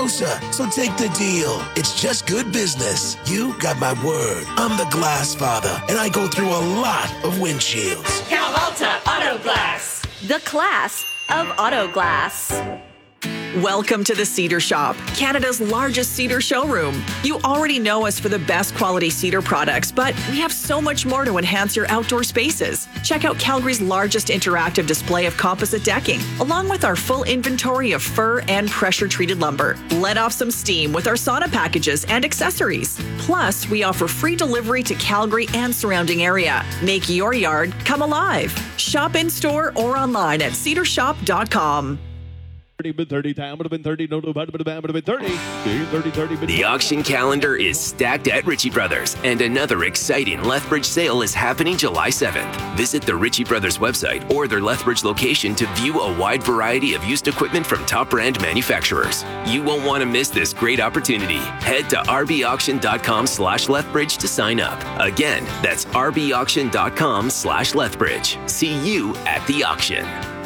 closer, so take the deal. It's just good business. You got my word. I'm the Glass Father, and I go through a lot of windshields. Cal Alta Auto Glass. The class of auto glass. Welcome to the Cedar Shop, Canada's largest cedar showroom. You already know us for the best quality cedar products, but we have so much more to enhance your outdoor spaces. Check out Calgary's largest interactive display of composite decking, along with our full inventory of fir and pressure-treated lumber. Let off some steam with our sauna packages and accessories. Plus, we offer free delivery to Calgary and surrounding area. Make your yard come alive. Shop in-store or online at cedarshop.com. 30 time would have been 30, no, would have been 30. The auction calendar is stacked at Ritchie Brothers, and another exciting Lethbridge sale is happening July 7th. Visit the Ritchie Brothers website or their Lethbridge location to view a wide variety of used equipment from top brand manufacturers. You won't want to miss this great opportunity. Head to rbauction.com/Lethbridge to sign up. Again, that's rbauction.com/Lethbridge. See you at the auction.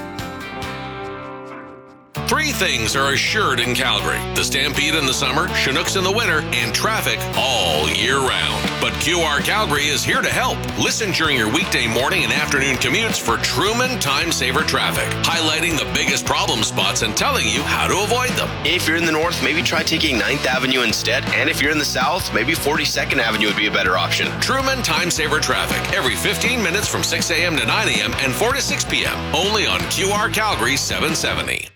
Three things are assured in Calgary: the Stampede in the summer, Chinooks in the winter, and traffic all year round. But QR Calgary is here to help. Listen during your weekday morning and afternoon commutes for Truman Time Saver Traffic, highlighting the biggest problem spots and telling you how to avoid them. If you're in the north, maybe try taking 9th Avenue instead. And if you're in the south, maybe 42nd Avenue would be a better option. Truman Time Saver Traffic, every 15 minutes from 6 a.m. to 9 a.m. and 4 to 6 p.m. Only on QR Calgary 770.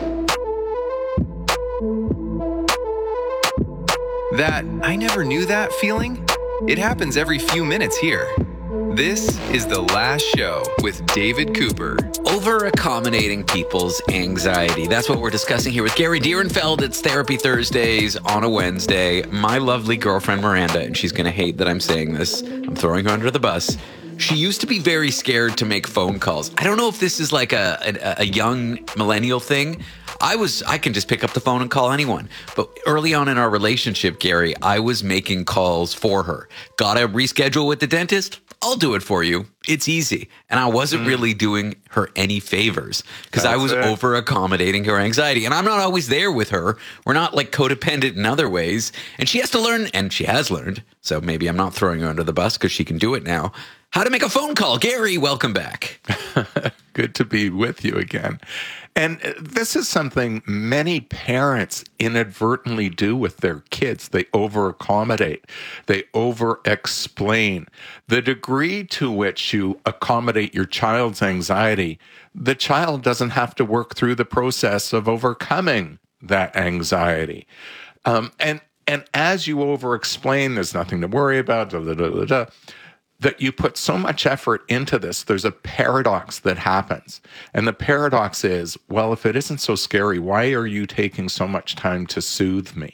That I never knew that feeling? It happens every few minutes here. This is The Last Show with David Cooper. Over-accommodating people's anxiety. That's what we're discussing here with Gary Dierenfeld. It's Therapy Thursdays on a Wednesday. My lovely girlfriend Miranda, and she's going to hate that I'm saying this. I'm throwing her under the bus. She used to be very scared to make phone calls. I don't know if this is like a young millennial thing. I can just pick up the phone and call anyone. But early on in our relationship, Gary, I was making calls for her. Gotta reschedule with the dentist? I'll do it for you. It's easy. And I wasn't really doing her any favors because I was over accommodating her anxiety. And I'm not always there with her. We're not like codependent in other ways. And she has to learn, and she has learned. So maybe I'm not throwing her under the bus because she can do it now. How to make a phone call. Gary, welcome back. Good to be with you again. And this is something many parents inadvertently do with their kids. They over-accommodate. They over-explain. The degree to which you accommodate your child's anxiety, the child doesn't have to work through the process of overcoming that anxiety. And as you over-explain, there's nothing to worry about, that you put so much effort into this, there's a paradox that happens. And the paradox is, well, if it isn't so scary, why are you taking so much time to soothe me?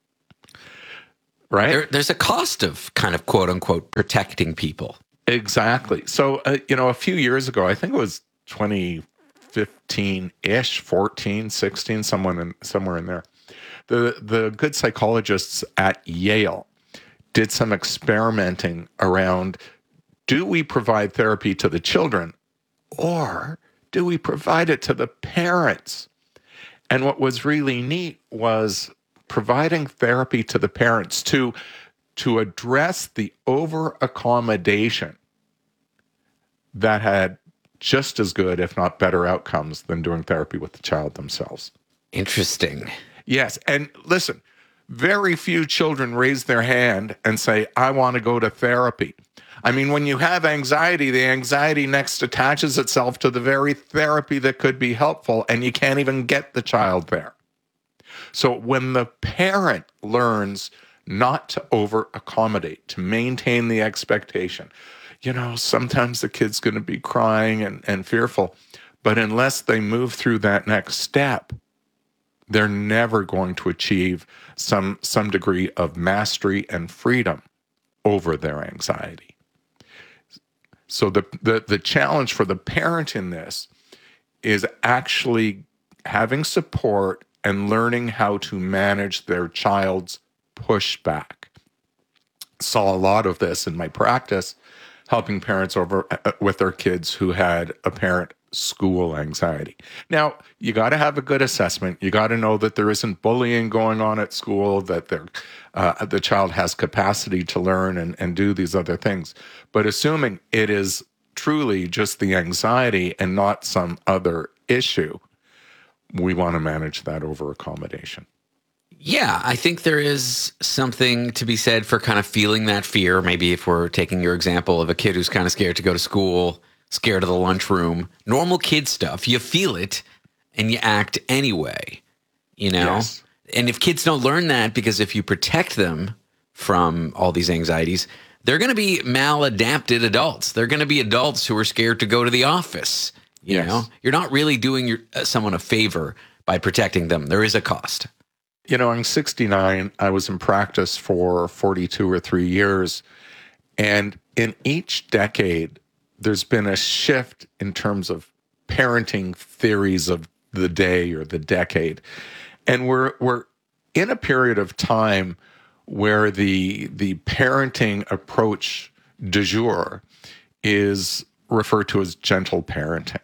Right? There's a cost of kind of quote unquote protecting people. Exactly. So, a few years ago, I think it was 2015-ish, 14, 16, somewhere in there, the good psychologists at Yale did some experimenting around, do we provide therapy to the children or do we provide it to the parents? And what was really neat was providing therapy to the parents to address the over-accommodation that had just as good, if not better outcomes than doing therapy with the child themselves. Interesting. Yes. And listen, very few children raise their hand and say, I want to go to therapy. I mean, when you have anxiety, the anxiety next attaches itself to the very therapy that could be helpful, and you can't even get the child there. So when the parent learns not to over-accommodate, to maintain the expectation, sometimes the kid's going to be crying and fearful, but unless they move through that next step, they're never going to achieve some degree of mastery and freedom over their anxiety. So the challenge for the parent in this is actually having support and learning how to manage their child's pushback. Saw a lot of this in my practice, helping parents with their kids who had a parent school anxiety. Now, you got to have a good assessment. You got to know that there isn't bullying going on at school, that the child has capacity to learn and do these other things. But assuming it is truly just the anxiety and not some other issue, we want to manage that over accommodation. Yeah, I think there is something to be said for kind of feeling that fear. Maybe if we're taking your example of a kid who's kind of scared to go to school, scared of the lunchroom, normal kid stuff, you feel it and you act anyway, you know? Yes. And if kids don't learn that, because if you protect them from all these anxieties, they're going to be maladapted adults. They're going to be adults who are scared to go to the office. You know, you're not really doing someone a favor by protecting them. There is a cost. You know, I'm 69. I was in practice for 42 or 3 years. And in each decade, there's been a shift in terms of parenting theories of the day or the decade. And we're in a period of time where the parenting approach du jour is referred to as gentle parenting.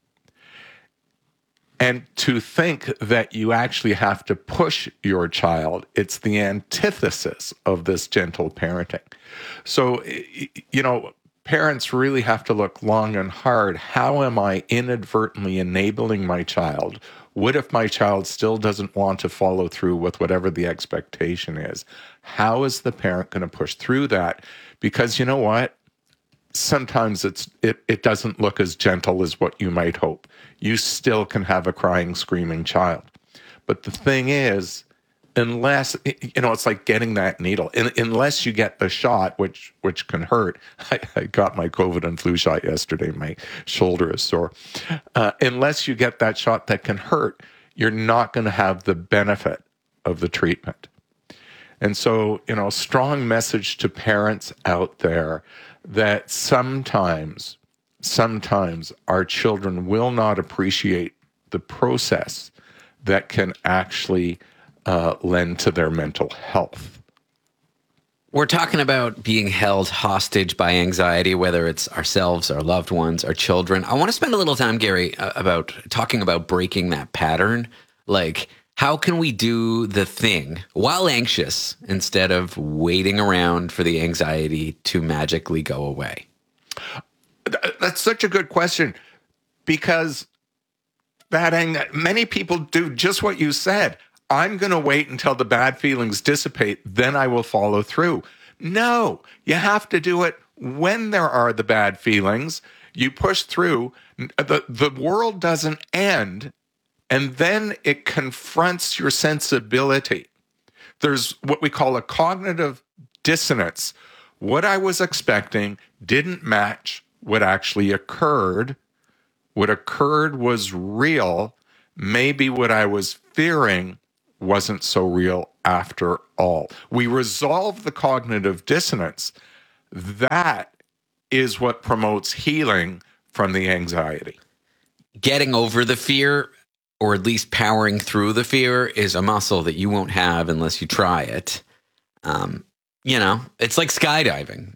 And to think that you actually have to push your child, it's the antithesis of this gentle parenting. So, you know, parents really have to look long and hard. How am I inadvertently enabling my child? What if my child still doesn't want to follow through with whatever the expectation is? How is the parent going to push through that? Because you know what? Sometimes it doesn't look as gentle as what you might hope. You still can have a crying, screaming child. But the thing is, unless, you know, it's like getting that needle. Unless you get the shot, which can hurt. I got my COVID and flu shot yesterday. My shoulder is sore. Unless you get that shot that can hurt, you're not going to have the benefit of the treatment. And so, you know, strong message to parents out there that sometimes our children will not appreciate the process that can actually lend to their mental health. We're talking about being held hostage by anxiety, whether it's ourselves, our loved ones, our children. I want to spend a little time, Gary, about talking about breaking that pattern. Like, how can we do the thing while anxious instead of waiting around for the anxiety to magically go away? That's such a good question, because many people do just what you said. I'm going to wait until the bad feelings dissipate, then I will follow through. No, you have to do it when there are the bad feelings. You push through. The world doesn't end, and then it confronts your sensibility. There's what we call a cognitive dissonance. What I was expecting didn't match what actually occurred. What occurred was real. Maybe what I was fearing wasn't so real after all. We resolve the cognitive dissonance. That is what promotes healing from the anxiety. Getting over the fear, or at least powering through the fear, is a muscle that you won't have unless you try it. You know, it's like skydiving.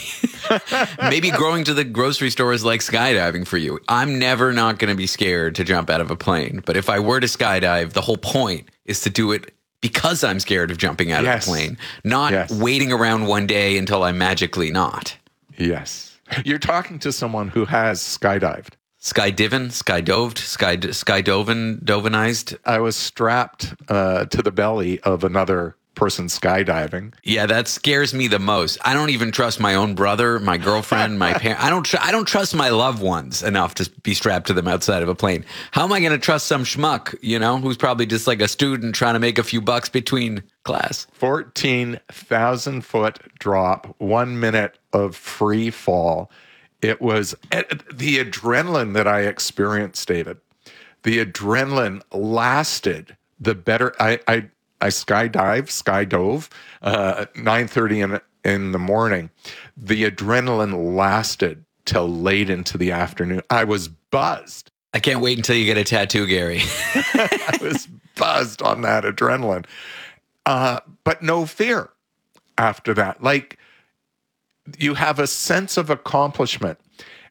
Maybe going to the grocery store is like skydiving for you. I'm never not going to be scared to jump out of a plane. But if I were to skydive, the whole point is to do it because I'm scared of jumping out of a plane, not waiting around one day until I'm magically not. Yes. You're talking to someone who has skydived. Skydiving, skydovanized. I was strapped to the belly of another person skydiving. Yeah, that scares me the most. I don't even trust my own brother, my girlfriend, my parents. I don't trust my loved ones enough to be strapped to them outside of a plane. How am I going to trust some schmuck, you know, who's probably just like a student trying to make a few bucks between class? 14,000-foot drop, 1 minute of free fall. It was the adrenaline that I experienced, David. The adrenaline lasted. The better I skydove, 9:30 in the morning. The adrenaline lasted till late into the afternoon. I was buzzed. I can't wait until you get a tattoo, Gary. I was buzzed on that adrenaline. But no fear after that. Like, you have a sense of accomplishment.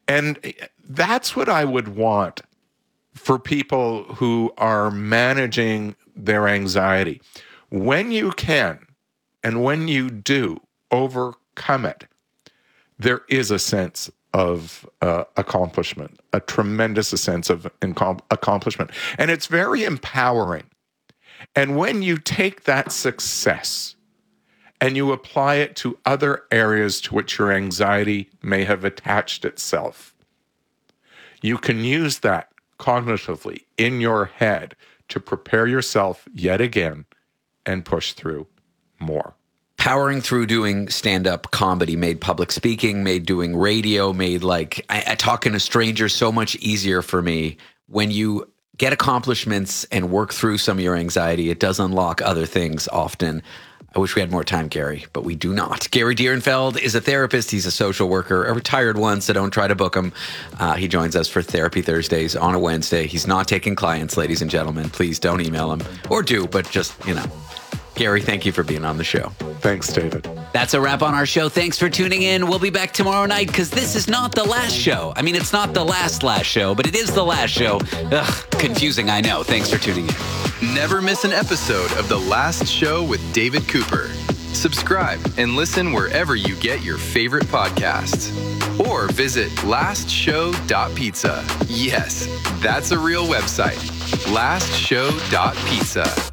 And that's what I would want for people who are managing their anxiety. When you can, and when you do overcome it, there is a sense of accomplishment, a tremendous sense of accomplishment. And it's very empowering. And when you take that success and you apply it to other areas to which your anxiety may have attached itself, you can use that cognitively in your head to prepare yourself yet again and push through more. Powering through doing stand-up comedy made public speaking, made doing radio, made talking to strangers so much easier for me. When you get accomplishments and work through some of your anxiety, it does unlock other things often. I wish we had more time, Gary, but we do not. Gary Dierenfeld is a therapist. He's a social worker, a retired one, so don't try to book him. He joins us for Therapy Thursdays on a Wednesday. He's not taking clients, ladies and gentlemen. Please don't email him. Or do, but just, Gary, thank you for being on the show. Thanks, David. That's a wrap on our show. Thanks for tuning in. We'll be back tomorrow night because this is not the last show. I mean, it's not the last show, but it is the last show. Ugh, confusing, I know. Thanks for tuning in. Never miss an episode of The Last Show with David Cooper. Subscribe and listen wherever you get your favorite podcasts. Or visit lastshow.pizza. Yes, that's a real website. lastshow.pizza.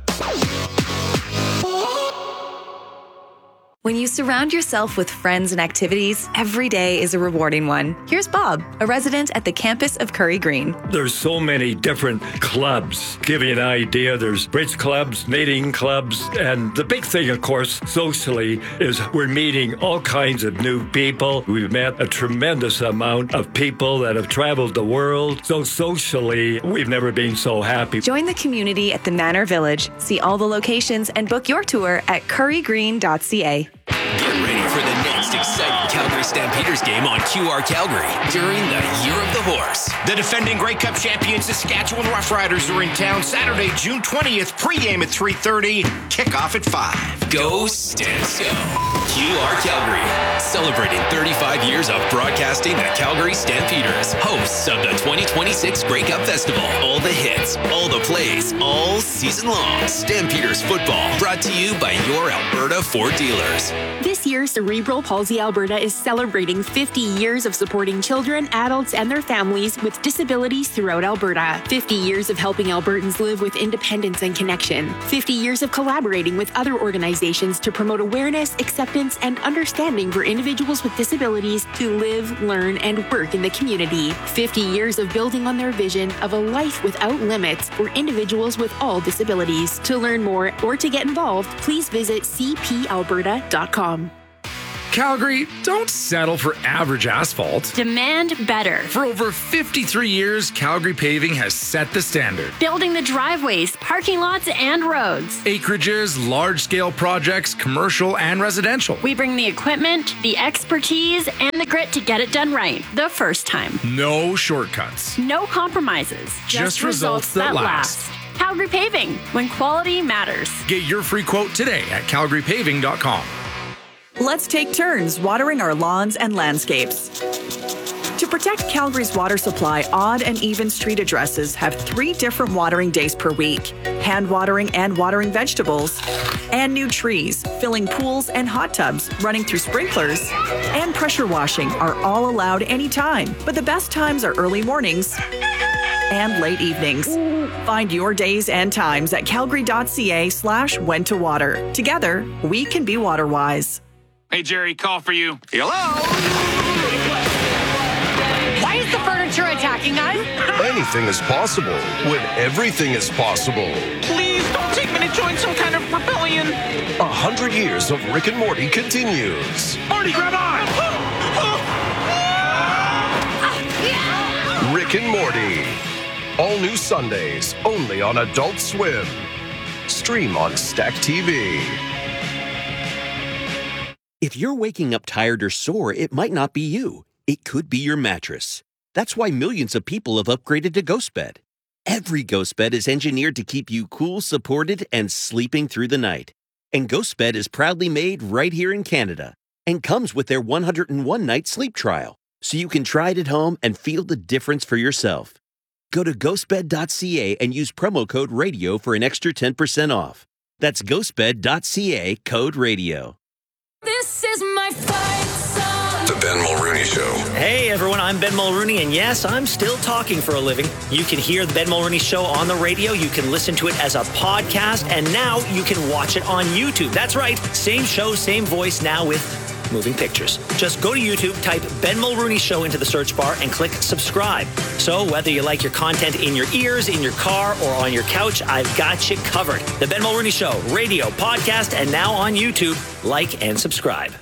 When you surround yourself with friends and activities, every day is a rewarding one. Here's Bob, a resident at the campus of Curry Green. There's so many different clubs. Give you an idea, there's bridge clubs, knitting clubs, and the big thing, of course, socially, is we're meeting all kinds of new people. We've met a tremendous amount of people that have traveled the world. So socially, we've never been so happy. Join the community at the Manor Village. See all the locations and book your tour at currygreen.ca. Get ready for the next exciting Calgary Stampeders game on QR Calgary during the Year of the Horse. The defending Grey Cup champions Saskatchewan Roughriders are in town Saturday, June 20th, pregame at 3:30, kickoff at 5. Go Stamps Go! QR Calgary, celebrating 35 years of broadcasting the Calgary Stampeders, hosts of the 2026 Grey Cup Festival. All the hits, all the plays, all season long. Stampeders football, brought to you by your Alberta Ford dealers. This year, Cerebral Palsy Alberta is celebrating 50 years of supporting children, adults, and their families with disabilities throughout Alberta. 50 years of helping Albertans live with independence and connection. 50 years of collaborating with other organizations to promote awareness, acceptance, and understanding for individuals with disabilities to live, learn, and work in the community. 50 years of building on their vision of a life without limits for individuals with all disabilities. To learn more or to get involved, please visit cpalberta.com. Calgary, don't settle for average asphalt. Demand better. For over 53 years, Calgary Paving has set the standard. Building the driveways, parking lots, and roads. Acreages, large-scale projects, commercial and residential. We bring the equipment, the expertise, and the grit to get it done right the first time. No shortcuts. No compromises. Just results that last. Calgary Paving, when quality matters. Get your free quote today at calgarypaving.com. Let's take turns watering our lawns and landscapes. To protect Calgary's water supply, odd and even street addresses have 3 different watering days per week: hand watering and watering vegetables, and new trees, filling pools and hot tubs, running through sprinklers, and pressure washing are all allowed anytime. But the best times are early mornings and late evenings. Find your days and times at calgary.ca/when to water. Together, we can be water wise. Hey, Jerry, call for you. Hello? Why is the furniture attacking us? Anything is possible when everything is possible. Please don't take me to join some kind of rebellion. 100 years of Rick and Morty continues. Morty, grab on! Rick and Morty. All new Sundays, only on Adult Swim. Stream on Stack TV. If you're waking up tired or sore, it might not be you. It could be your mattress. That's why millions of people have upgraded to GhostBed. Every GhostBed is engineered to keep you cool, supported, and sleeping through the night. And GhostBed is proudly made right here in Canada and comes with their 101-night sleep trial. so you can try it at home and feel the difference for yourself. Go to ghostbed.ca and use promo code RADIO for an extra 10% off. That's ghostbed.ca, code RADIO. This is my fight song. The Ben Mulrooney Show. Hey everyone, I'm Ben Mulrooney, and yes, I'm still talking for a living. You can hear the Ben Mulrooney Show on the radio, you can listen to it as a podcast, and now you can watch it on YouTube. That's right, same show, same voice, now with moving pictures. Just go to YouTube, type Ben Mulrooney Show into the search bar, and click subscribe. So whether you like your content in your ears, in your car, or on your couch, I've got you covered. The Ben Mulrooney Show, radio, podcast, and now on YouTube. Like and subscribe.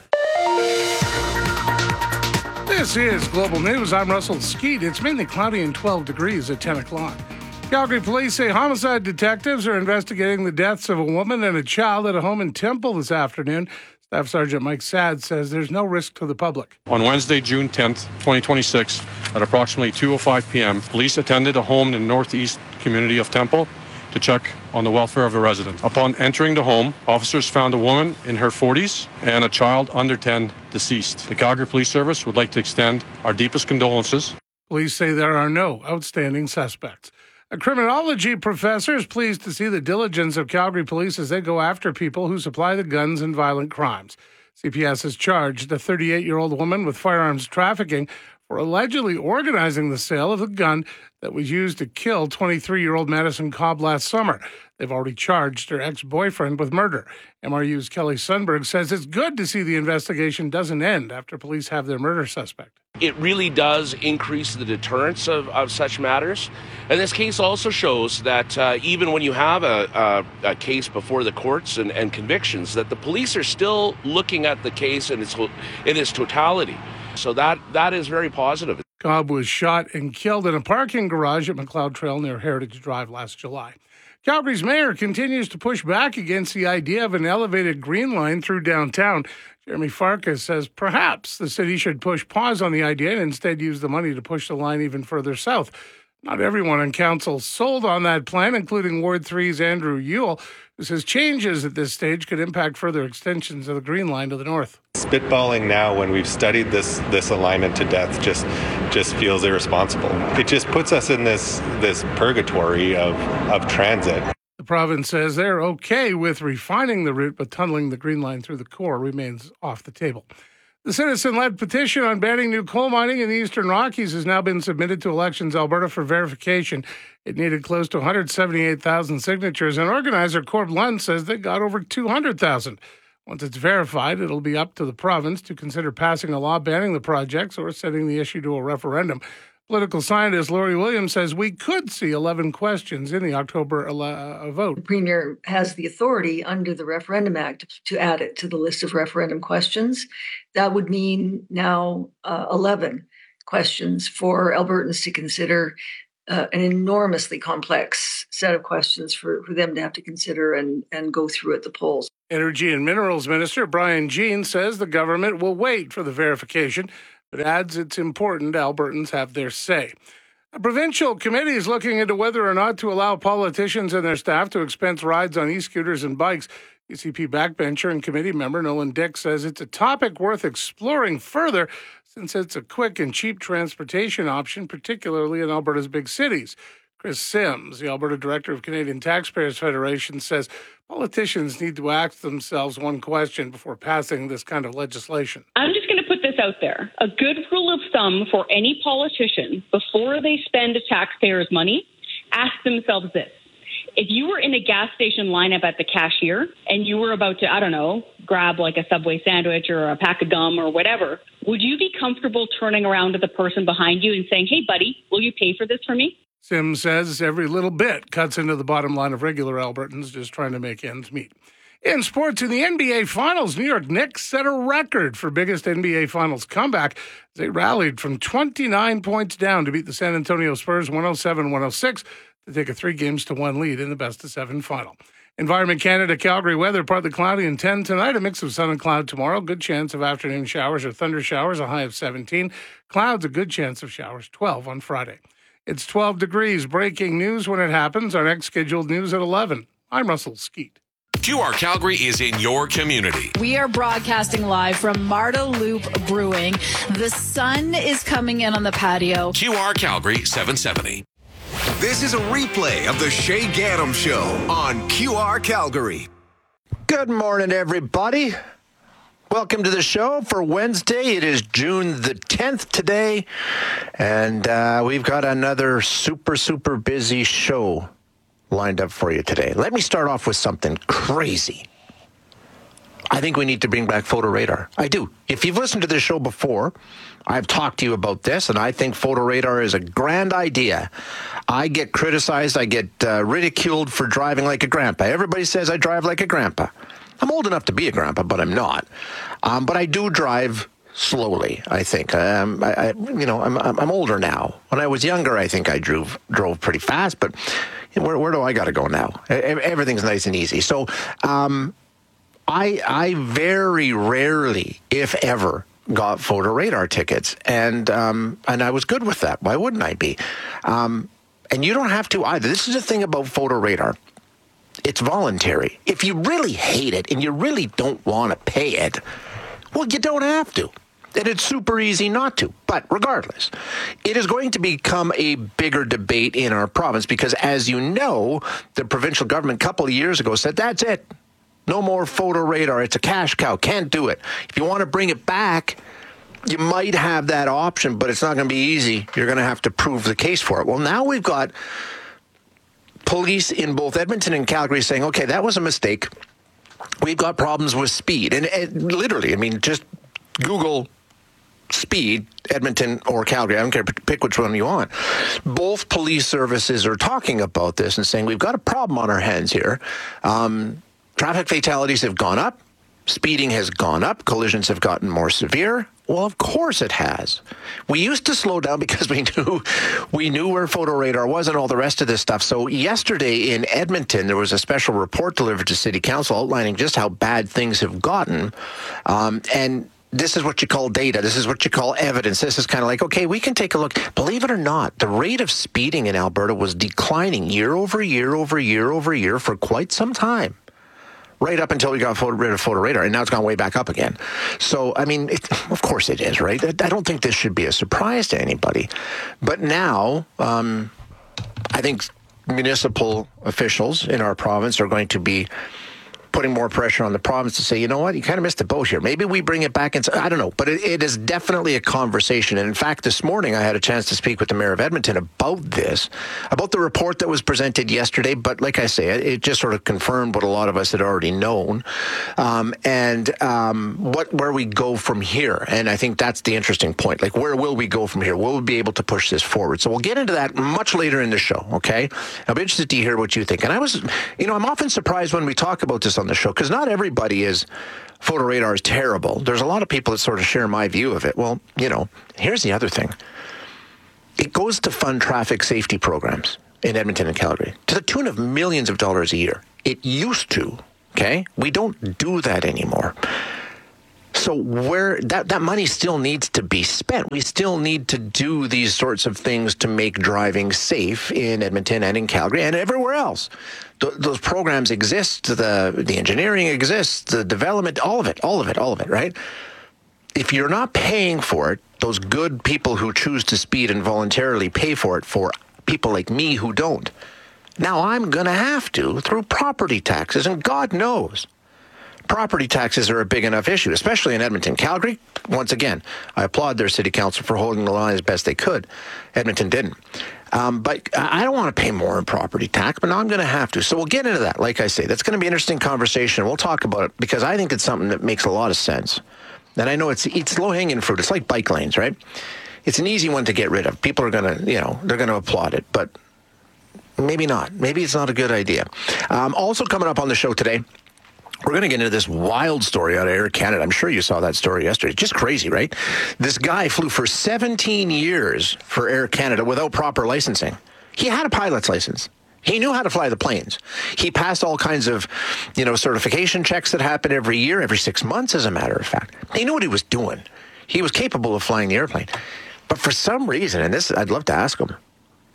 This is Global News. I'm Russell Skeet. It's mainly cloudy and 12 degrees at 10 o'clock. Calgary police say homicide detectives are investigating the deaths of a woman and a child at a home in Temple this afternoon. Staff Sergeant Mike Sad says there's no risk to the public. On Wednesday, June 10th, 2026, at approximately 2:05 p.m., police attended a home in the northeast community of Temple to check on the welfare of the resident. Upon entering the home, officers found a woman in her 40s and a child under 10 deceased. The Calgary Police Service would like to extend our deepest condolences. Police say there are no outstanding suspects. A criminology professor is pleased to see the diligence of Calgary police as they go after people who supply the guns in violent crimes. CPS has charged a 38-year-old woman with firearms trafficking for allegedly organizing the sale of the gun that was used to kill 23-year-old Madison Cobb last summer. They've already charged her ex-boyfriend with murder. MRU's Kelly Sundberg says it's good to see the investigation doesn't end after police have their murder suspect. It really does increase the deterrence of such matters. And this case also shows that even when you have a case before the courts and convictions, that the police are still looking at the case in its totality. So that is very positive. Cobb was shot and killed in a parking garage at McLeod Trail near Heritage Drive last July. Calgary's mayor continues to push back against the idea of an elevated green line through downtown. Jeremy Farkas says perhaps the city should push pause on the idea and instead use the money to push the line even further south. Not everyone on council sold on that plan, including Ward 3's Andrew Ewell, who says changes at this stage could impact further extensions of the green line to the north. Spitballing now when we've studied this alignment to death just feels irresponsible. It just puts us in this purgatory of transit. The province says they're okay with refining the route, but tunneling the green line through the core remains off the table. The citizen-led petition on banning new coal mining in the Eastern Rockies has now been submitted to Elections Alberta for verification. It needed close to 178,000 signatures, and organizer Corb Lund says they got over 200,000. Once it's verified, it'll be up to the province to consider passing a law banning the projects or sending the issue to a referendum. Political scientist Lori Williams says we could see 11 questions in the October vote. The Premier has the authority under the Referendum Act to add it to the list of referendum questions. That would mean now 11 questions for Albertans to consider, an enormously complex set of questions for them to have to consider and go through at the polls. Energy and Minerals Minister Brian Jean says the government will wait for the verification, but adds it's important Albertans have their say. A provincial committee is looking into whether or not to allow politicians and their staff to expense rides on e-scooters and bikes. UCP backbencher and committee member Nolan Dick says it's a topic worth exploring further since it's a quick and cheap transportation option, particularly in Alberta's big cities. Chris Sims, the Alberta Director of Canadian Taxpayers Federation, says politicians need to ask themselves one question before passing this kind of legislation. I'm just going to put this out there. A good rule of thumb for any politician before they spend taxpayers' money, ask themselves this. If you were in a gas station lineup at the cashier and you were about to, grab like a Subway sandwich or a pack of gum or whatever, would you be comfortable turning around to the person behind you and saying, hey, buddy, will you pay for this for me? Sims says every little bit cuts into the bottom line of regular Albertans just trying to make ends meet. In sports, in the NBA Finals, New York Knicks set a record for biggest NBA Finals comeback. They rallied from 29 points down to beat the San Antonio Spurs 107-106 to take a 3-1 lead in the best-of-7 final. Environment Canada, Calgary weather, partly cloudy and 10 tonight, a mix of sun and cloud tomorrow. Good chance of afternoon showers or thunder showers, a high of 17. Clouds, a good chance of showers, 12 on Friday. It's 12 degrees. Breaking news when it happens. Our next scheduled news at 11. I'm Russell Skeet. QR Calgary is in your community. We are broadcasting live from Marta Loop Brewing. The sun is coming in on the patio. QR Calgary 770. This is a replay of the Shay Gaddam Show on QR Calgary. Good morning, everybody. Welcome to the show for Wednesday. It is June the 10th today, and we've got another super busy show lined up for you today. Let me start off with something crazy. I think we need to bring back photo radar. I do. If you've listened to this show before, I've talked to you about this, and I think photo radar is a grand idea. I get criticized. I get ridiculed for driving like a grandpa. Everybody says I drive like a grandpa. I'm old enough to be a grandpa, but I'm not. But I do drive slowly, I think. I'm older now. When I was younger, I think I drove pretty fast, but where do I got to go now? Everything's nice and easy. So I very rarely, if ever, got photo radar tickets, and I was good with that. Why wouldn't I be? And you don't have to either. This is the thing about photo radar. It's voluntary. If you really hate it and you really don't want to pay it, well, you don't have to. And it's super easy not to. But regardless, it is going to become a bigger debate in our province because, as you know, the provincial government a couple of years ago said, that's it. No more photo radar. It's a cash cow. Can't do it. If you want to bring it back, you might have that option, but it's not going to be easy. You're going to have to prove the case for it. Well, now we've got police in both Edmonton and Calgary saying, okay, that was a mistake. We've got problems with speed. And literally, I mean, just Google speed, Edmonton or Calgary. I don't care, pick which one you want. Both police services are talking about this and saying, we've got a problem on our hands here. Traffic fatalities have gone up. Speeding has gone up. Collisions have gotten more severe. Well, of course it has. We used to slow down because we knew where photo radar was and all the rest of this stuff. So yesterday in Edmonton, there was a special report delivered to City Council outlining just how bad things have gotten. And this is what you call data. This is what you call evidence. This is kind of like, okay, we can take a look. Believe it or not, the rate of speeding in Alberta was declining year over year for quite some time. Right up until we got rid of photo radar, and now it's gone way back up again. So, I mean, of course it is, right? I don't think this should be a surprise to anybody. But now, I think municipal officials in our province are going to be putting more pressure on the province to say, you know what, you kind of missed the boat here. Maybe we bring it back. And I don't know, but it is definitely a conversation. And in fact, this morning I had a chance to speak with the mayor of Edmonton about this, about the report that was presented yesterday. But like I say, it just sort of confirmed what a lot of us had already known, where we go from here. And I think that's the interesting point. Like, where will we go from here? Will we be able to push this forward? So we'll get into that much later in the show, okay? I'll be interested to hear what you think. And I'm often surprised when we talk about this on the show, because not everybody is photo radar is terrible. There's a lot of people that sort of share my view of it. Well, here's the other thing. It goes to fund traffic safety programs in Edmonton and Calgary to the tune of millions of dollars a year. It used to, okay? We don't do that anymore. So where that money still needs to be spent. We still need to do these sorts of things to make driving safe in Edmonton and in Calgary and everywhere else. Those programs exist. The engineering exists. The development, all of it, right? If you're not paying for it, those good people who choose to speed and voluntarily pay for it for people like me who don't. Now I'm going to have to through property taxes, and God knows. Property taxes are a big enough issue, especially in Edmonton. Calgary, once again, I applaud their city council for holding the line as best they could. Edmonton didn't. But I don't want to pay more in property tax, but now I'm going to have to. So we'll get into that. Like I say, that's going to be an interesting conversation. We'll talk about it because I think it's something that makes a lot of sense. And I know it's low-hanging fruit. It's like bike lanes, right? It's an easy one to get rid of. People are going to, they're going to applaud it, but maybe not. Maybe it's not a good idea. Also coming up on the show today, we're going to get into this wild story out of Air Canada. I'm sure you saw that story yesterday. Just crazy, right? This guy flew for 17 years for Air Canada without proper licensing. He had a pilot's license. He knew how to fly the planes. He passed all kinds of, certification checks that happen every year, every 6 months, as a matter of fact. He knew what he was doing. He was capable of flying the airplane. But for some reason, and this I'd love to ask him,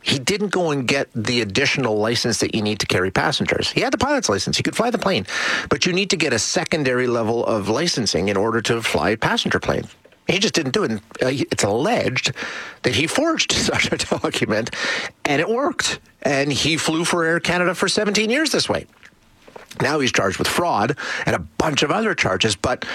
he didn't go and get the additional license that you need to carry passengers. He had the pilot's license. He could fly the plane. But you need to get a secondary level of licensing in order to fly passenger planes. He just didn't do it. It's alleged that he forged such a document, and it worked. And he flew for Air Canada for 17 years this way. Now he's charged with fraud and a bunch of other charges. But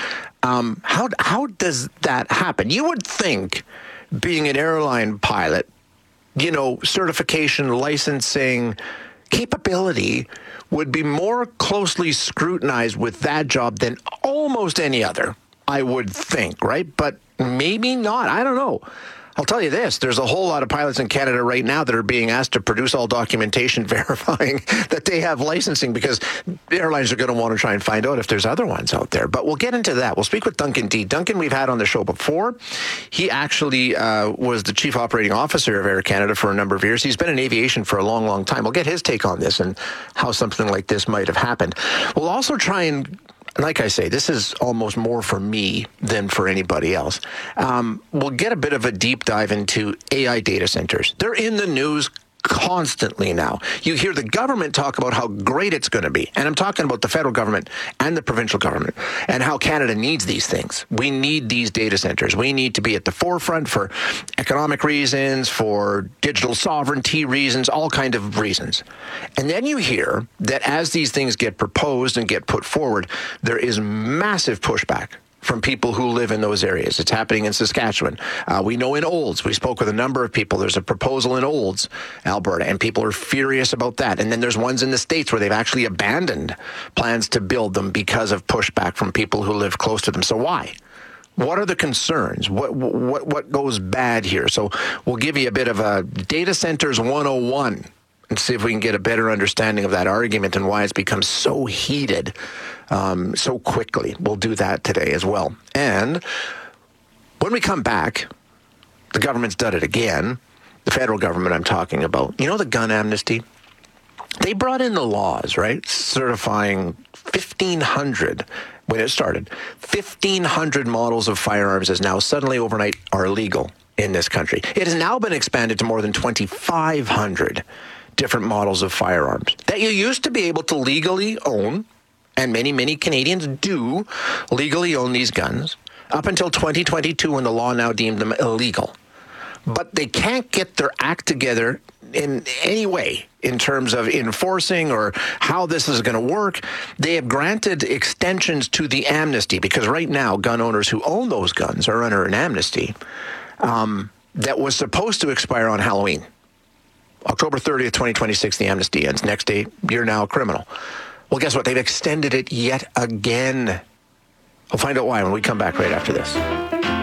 how does that happen? You would think, being an airline pilot, certification, licensing, capability would be more closely scrutinized with that job than almost any other, I would think, right? But maybe not. I don't know. I'll tell you this, there's a whole lot of pilots in Canada right now that are being asked to produce all documentation verifying that they have licensing, because airlines are going to want to try and find out if there's other ones out there. But we'll get into that. We'll speak with Duncan Dee. Duncan, we've had on the show before. He actually was the chief operating officer of Air Canada for a number of years. He's been in aviation for a long, long time. We'll get his take on this and how something like this might have happened. We'll also try and, like I say, this is almost more for me than for anybody else. We'll get a bit of a deep dive into AI data centers. They're in the news constantly now. You hear the government talk about how great it's going to be. And I'm talking about the federal government and the provincial government and how Canada needs these things. We need these data centers. We need to be at the forefront for economic reasons, for digital sovereignty reasons, all kind of reasons. And then you hear that as these things get proposed and get put forward, there is massive pushback from people who live in those areas. It's happening in Saskatchewan. We know in Olds, we spoke with a number of people. There's a proposal in Olds, Alberta, and people are furious about that. And then there's ones in the States where they've actually abandoned plans to build them because of pushback from people who live close to them. So why? What are the concerns? What goes bad here? So we'll give you a bit of a Data Centers 101 and see if we can get a better understanding of that argument and why it's become so heated so quickly. We'll do that today as well. And when we come back, the government's done it again. The federal government I'm talking about. You know the gun amnesty? They brought in the laws, right? Certifying 1,500, when it started, 1,500 models of firearms as now suddenly overnight are legal in this country. It has now been expanded to more than 2,500 different models of firearms that you used to be able to legally own, and many, many Canadians do legally own these guns, up until 2022 when the law now deemed them illegal. But they can't get their act together in any way in terms of enforcing or how this is going to work. They have granted extensions to the amnesty because right now gun owners who own those guns are under an amnesty that was supposed to expire on Halloween. October 30th, 2026, the amnesty ends. Next day, you're now a criminal. Well, guess what? They've extended it yet again. We'll find out why when we come back right after this.